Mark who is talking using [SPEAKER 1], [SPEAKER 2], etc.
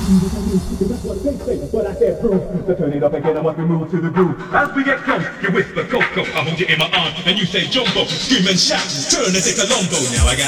[SPEAKER 1] That's what they say, but I said proof. So turn it up again, I must be moved to the groove. As we get close, you whisper Coco, I hold you in my arms, and you say Jumbo, scream and shout, turn and take a longo. Now I got